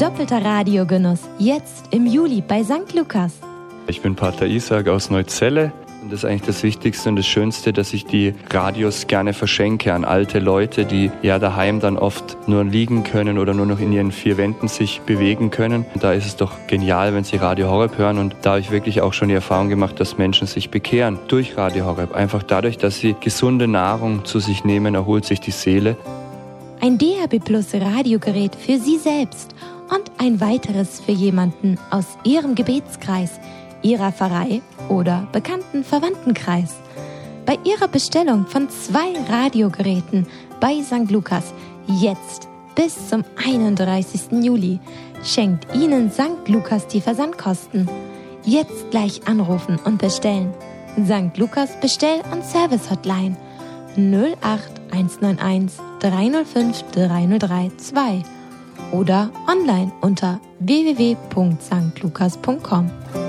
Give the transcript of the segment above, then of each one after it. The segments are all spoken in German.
Doppelter Radiogenuss, jetzt im Juli bei St. Lukas. Ich bin Pater Isaac aus Neuzelle. Und das ist eigentlich das Wichtigste und das Schönste, dass ich die Radios gerne verschenke an alte Leute, die ja daheim dann oft nur liegen können oder nur noch in ihren vier Wänden sich bewegen können. Und da ist es doch genial, wenn sie Radio Horeb hören. Und da habe ich wirklich auch schon die Erfahrung gemacht, dass Menschen sich bekehren durch Radio Horeb. Einfach dadurch, dass sie gesunde Nahrung zu sich nehmen, erholt sich die Seele. Ein DAB+ Radiogerät für Sie selbst und ein weiteres für jemanden aus Ihrem Gebetskreis, Ihrer Pfarrei oder bekannten Verwandtenkreis. Bei Ihrer Bestellung von 2 Radiogeräten bei St. Lukas jetzt bis zum 31. Juli schenkt Ihnen St. Lukas die Versandkosten. Jetzt gleich anrufen und bestellen. St. Lukas Bestell- und Service-Hotline 08191 305 3032 oder online unter www.stlukas.com.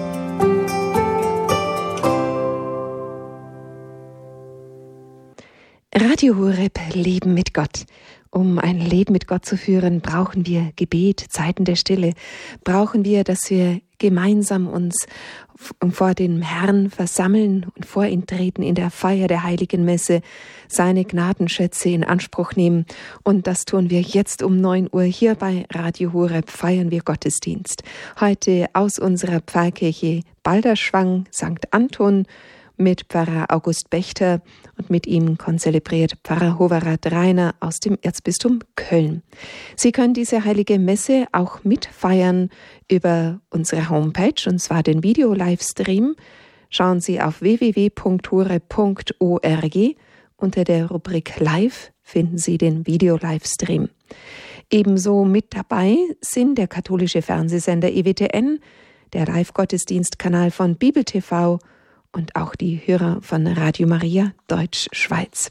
Radio Horeb, Leben mit Gott. Um ein Leben mit Gott zu führen, brauchen wir Gebet, Zeiten der Stille. Brauchen wir, dass wir gemeinsam uns vor dem Herrn versammeln und vor ihn treten in der Feier der Heiligen Messe, seine Gnadenschätze in Anspruch nehmen. Und das tun wir jetzt um 9 Uhr hier bei Radio Horeb, feiern wir Gottesdienst. Heute aus unserer Pfarrkirche Balderschwang, St. Anton, mit Pfarrer August Bechter und mit ihm konzelebriert Pfarrer Hoverath Rainer aus dem Erzbistum Köln. Sie können diese heilige Messe auch mitfeiern über unsere Homepage, und zwar den Video-Livestream. Schauen Sie auf www.horeb.org. Unter der Rubrik Live finden Sie den Video-Livestream. Ebenso mit dabei sind der katholische Fernsehsender EWTN, der Live-Gottesdienstkanal von Bibel TV und auch die Hörer von Radio Maria Deutsch-Schweiz.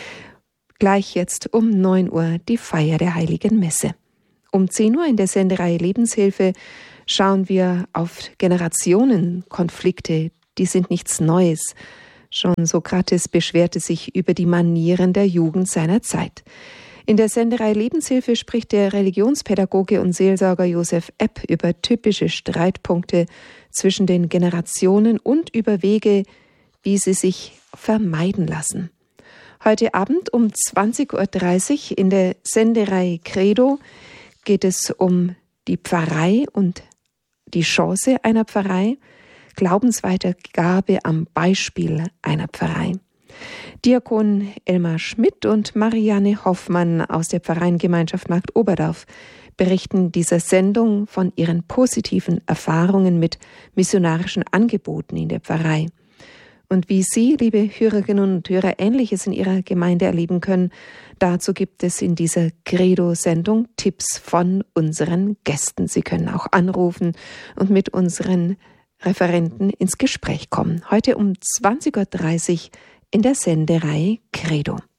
Gleich jetzt um 9 Uhr die Feier der Heiligen Messe. Um 10 Uhr in der Sendereihe Lebenshilfe schauen wir auf Generationenkonflikte. Die sind nichts Neues. Schon Sokrates beschwerte sich über die Manieren der Jugend seiner Zeit. In der Sendereihe Lebenshilfe spricht der Religionspädagoge und Seelsorger Josef Epp über typische Streitpunkte zwischen den Generationen und über Wege, wie sie sich vermeiden lassen. Heute Abend um 20.30 Uhr in der Sendereihe Credo geht es um die Pfarrei und die Chance einer Pfarrei, Glaubensweitergabe am Beispiel einer Pfarrei. Diakon Elmar Schmidt und Marianne Hoffmann aus der Pfarreiengemeinschaft Markt Oberdorf berichten dieser Sendung von ihren positiven Erfahrungen mit missionarischen Angeboten in der Pfarrei. Und wie Sie, liebe Hörerinnen und Hörer, Ähnliches in Ihrer Gemeinde erleben können, dazu gibt es in dieser Credo-Sendung Tipps von unseren Gästen. Sie können auch anrufen und mit unseren Referenten ins Gespräch kommen. Heute um 20.30 Uhr in der Sendereihe Credo.